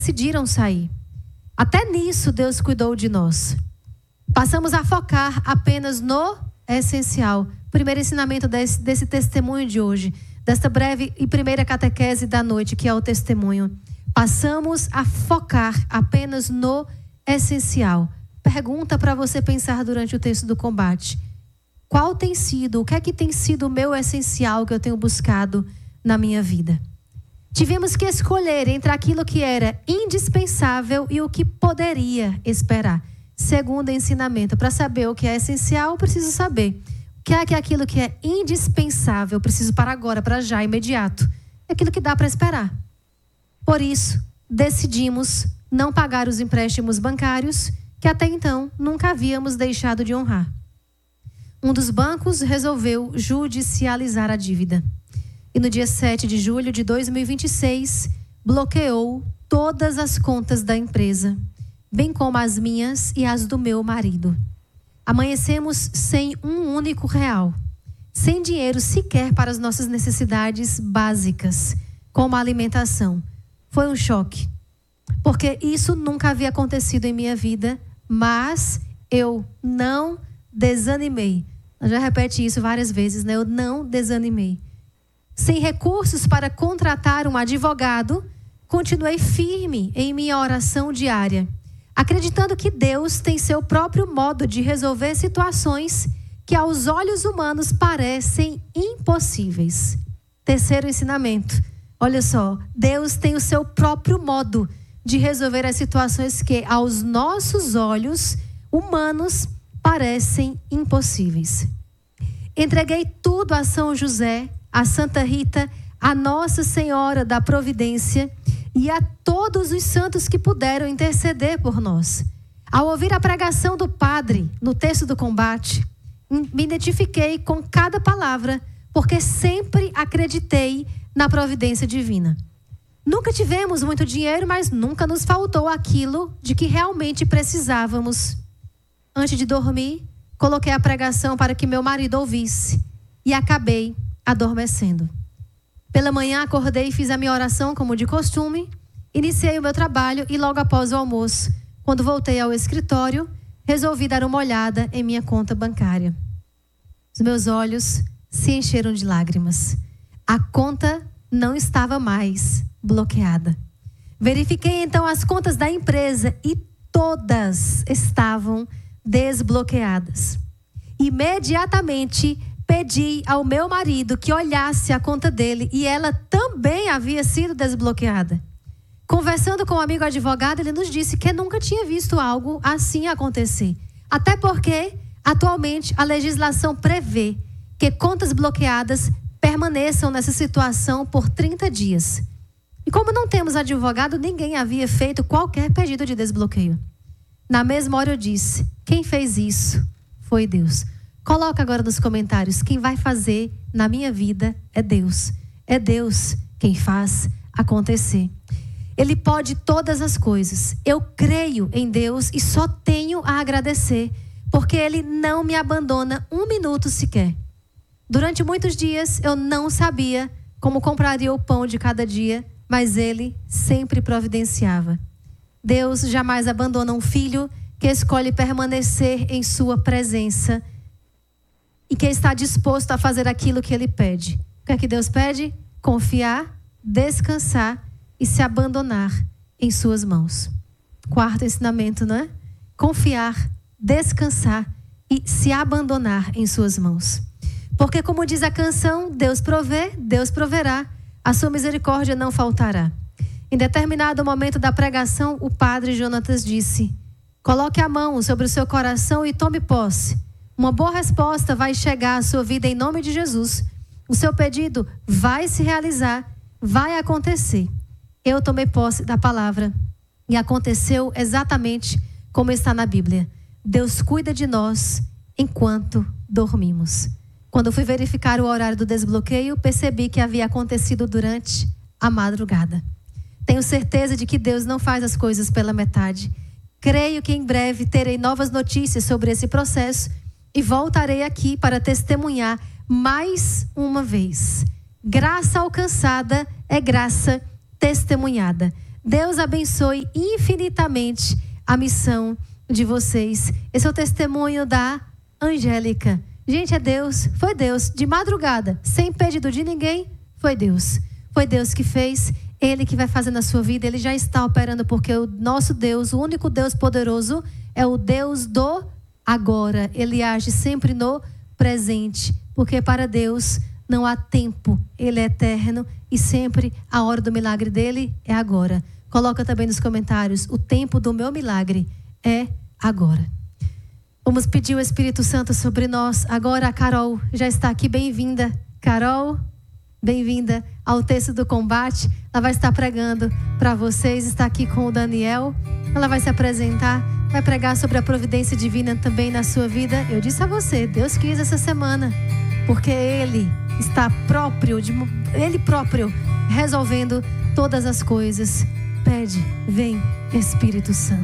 decidiram sair. Até nisso Deus cuidou de nós. Passamos a focar apenas no essencial. Primeiro ensinamento desse testemunho de hoje, desta breve e primeira catequese da noite, que é o testemunho. Passamos a focar apenas no essencial. Pergunta para você pensar durante o texto do combate. Qual tem sido, o que é que tem sido o meu essencial que eu tenho buscado na minha vida? Tivemos que escolher entre aquilo que era indispensável e o que poderia esperar. Segundo ensinamento, para saber o que é essencial, eu preciso saber o que é aquilo que é indispensável, eu preciso para agora, para já, imediato. É aquilo que dá para esperar. Por isso, decidimos não pagar os empréstimos bancários que até então nunca havíamos deixado de honrar. Um dos bancos resolveu judicializar a dívida. E no dia 7 de julho de 2026, bloqueou todas as contas da empresa, bem como as minhas e as do meu marido. Amanhecemos sem um único real, sem dinheiro sequer para as nossas necessidades básicas, como a alimentação. Foi um choque, porque isso nunca havia acontecido em minha vida, mas eu não desanimei. Eu já repeti isso várias vezes, né? Eu não desanimei. Sem recursos para contratar um advogado, continuei firme em minha oração diária, acreditando que Deus tem seu próprio modo de resolver situações que aos olhos humanos parecem impossíveis. Terceiro ensinamento. Olha só, Deus tem o seu próprio modo de resolver as situações que aos nossos olhos humanos parecem impossíveis. Entreguei tudo a São José, a Santa Rita, a Nossa Senhora da Providência e a todos os santos que puderam interceder por nós. Ao ouvir a pregação do padre no texto do combate, me identifiquei com cada palavra, porque sempre acreditei na providência divina. Nunca tivemos muito dinheiro, mas nunca nos faltou aquilo de que realmente precisávamos. Antes de dormir, coloquei a pregação para que meu marido ouvisse e acabei adormecendo. Pela manhã acordei e fiz a minha oração como de costume, iniciei o meu trabalho e logo após o almoço, quando voltei ao escritório, resolvi dar uma olhada em minha conta bancária. Os meus olhos se encheram de lágrimas. A conta não estava mais bloqueada. Verifiquei então as contas da empresa e todas estavam desbloqueadas. Imediatamente pedi ao meu marido que olhasse a conta dele e ela também havia sido desbloqueada. Conversando com um amigo advogado, ele nos disse que nunca tinha visto algo assim acontecer. Até porque, atualmente, a legislação prevê que contas bloqueadas permaneçam nessa situação por 30 dias. E como não temos advogado, ninguém havia feito qualquer pedido de desbloqueio. Na mesma hora eu disse, quem fez isso foi Deus. Coloca agora nos comentários, quem vai fazer na minha vida é Deus. É Deus quem faz acontecer. Ele pode todas as coisas. Eu creio em Deus e só tenho a agradecer, porque Ele não me abandona um minuto sequer. Durante muitos dias eu não sabia como compraria o pão de cada dia, mas Ele sempre providenciava. Deus jamais abandona um filho que escolhe permanecer em sua presença e que está disposto a fazer aquilo que Ele pede. O que é que Deus pede? Confiar, descansar e se abandonar em suas mãos. Quarto ensinamento, não é? Confiar, descansar e se abandonar em suas mãos. Porque como diz a canção, Deus provê, Deus proverá, a sua misericórdia não faltará. Em determinado momento da pregação, o padre Jonatas disse, coloque a mão sobre o seu coração e tome posse. Uma boa resposta vai chegar à sua vida em nome de Jesus. O seu pedido vai se realizar, vai acontecer. Eu tomei posse da palavra e aconteceu exatamente como está na Bíblia. Deus cuida de nós enquanto dormimos. Quando eu fui verificar o horário do desbloqueio, percebi que havia acontecido durante a madrugada. Tenho certeza de que Deus não faz as coisas pela metade. Creio que em breve terei novas notícias sobre esse processo e voltarei aqui para testemunhar mais uma vez. Graça alcançada é graça testemunhada. Deus abençoe infinitamente a missão de vocês. Esse é o testemunho da Angélica. Gente, é Deus, foi Deus. De madrugada, sem pedido de ninguém, foi Deus. Foi Deus que fez, Ele que vai fazer na sua vida. Ele já está operando, porque o nosso Deus, o único Deus poderoso, é o Deus do agora. Ele age sempre no presente, porque para Deus não há tempo. Ele é eterno e sempre a hora do milagre dele é agora. Coloca também nos comentários: o tempo do meu milagre é agora. Vamos pedir o Espírito Santo sobre nós. Agora a Carol já está aqui. Bem-vinda, Carol. Bem-vinda ao Texto do Combate. Ela vai estar pregando para vocês. Está aqui com o Daniel. Ela vai se apresentar. Vai pregar sobre a providência divina também na sua vida. Eu disse a você, Deus quis essa semana, porque Ele está Ele próprio resolvendo todas as coisas. Pede, vem Espírito Santo.